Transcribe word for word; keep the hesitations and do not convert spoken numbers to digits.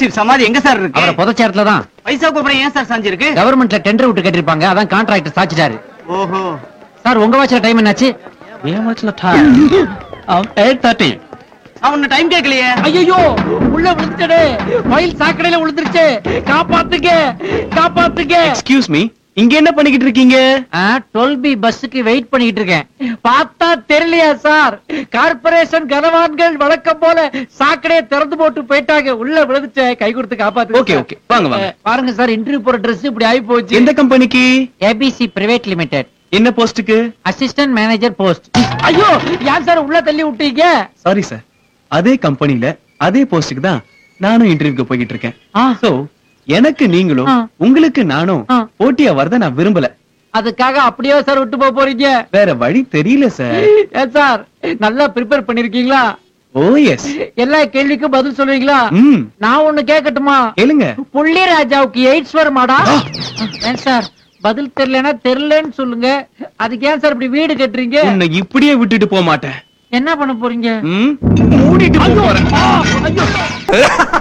Township சமாதி எங்க sir இருக்கு? அவரை புதைச்ச இடத்துல தான். பைசாக்கு அப்புறம் ஏன் சார் சாஞ்சி இருக்கு? கவர்மெண்ட்ல டெண்டர் விட்டு கேட்டிருப்பாங்க, அதான் கான்ட்ராக்டர் சாச்சிட்டாரு. ஓஹோ. சார் உங்க வாட்ச்ல டைம் என்னாச்சு? என் வாட்ச்ல டைம் எயிட் தேர்ட்டி. அவன் டைம் கேட்கலையே. ஐயோ உள்ள விழுந்துட்டே, மயில் சாக்கடையில விழுந்துருச்சு, காப்பாத்துங்க காப்பாத்துங்க. எக்ஸ்கியூஸ் மீ, இங்க என்ன பண்ணிக்கிட்டு இருக்கீங்க? டுவெல் பி பஸ்ஸுக்கு வெயிட் பண்ணிட்டு இருக்கேன். பார்த்தா தெரியலையா சார், கார்பரேஷன் கனவான்கள் வழக்கம் போல சாக்கடையை திறந்து போட்டு போயிட்டாங்க, உள்ள விழுந்துச்சு, கை கொடுத்து காப்பாத்து. ஓகே ஓகே, வாங்க வாங்க. பாருங்க சார், இன்டர்வியூ போற ட்ரெஸ் இப்படி ஆகி போச்சு. எந்த கம்பெனிக்கு? ABC private limited. என்ன போஸ்டுக்கு? Assistant manager post. ஐயோ ஏன் சார் உள்ள தள்ளி விட்டீங்க? சாரி சார், அதே கம்பெனில அதே போஸ்டுக்கு தான் நானும் இன்டர்வியூக்கு போய்கிட்டு இருக்கேன். சோ எனக்கு நீங்களும் உங்களுக்கு நானும் போட்டியா வரத நான் விரும்பல. அதுக்காக அப்படியே சார் விட்டு போக போறீங்க? வேற வழி தெரியல சார். ஏன் சார் நல்லா ப்ரிப்பேர் பண்ணிருக்கீங்களா? ஓ எஸ். எல்லா கேள்விக்கும் பதில் சொல்லுவீங்களா? ம். நான் ஒண்ணு கேட்கட்டுமா? கேளுங்க. புள்ளி ராஜாவுக்கு எய்ட்ஸ் வருமாடா? ஏன் சார் பதில் தெரியலன்னா தெரியலன்னு சொல்லுங்க, அதுக்கு ஏன் சார் இப்படி வீடு கட்டுறீங்க? உன்னை இப்படியே விட்டுட்டு போக மாட்டேன். என்ன பண்ண போறீங்க? மூடிட்டு போறேன்.